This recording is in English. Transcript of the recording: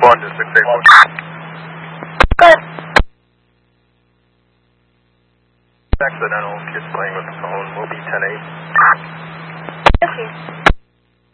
respond to 681. Good. Accidental, kids playing with the phone, Moby 10-8. Okay.